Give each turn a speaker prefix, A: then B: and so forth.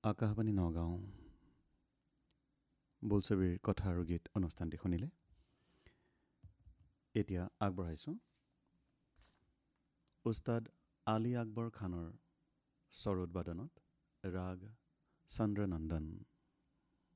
A: আকাশবাণী নগাঁও বোলছবিৰ কথা আৰু গীত অনুষ্ঠানটি শুনিলে। এতিয়া আগবঢ়াইছোঁ উস্তাদ আলী আকবৰ খানৰ স্বৰোদবাদনত ৰাগ চন্দ্ৰনন্দন।